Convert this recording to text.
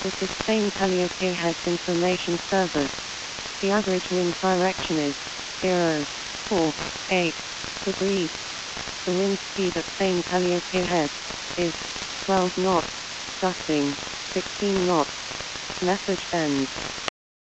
This is Spain Calliope Heads Information Service. The average wind direction is 0.48 degrees. The wind speed at Spain Calliope Head is 12 knots, gusting 16 knots. Message ends.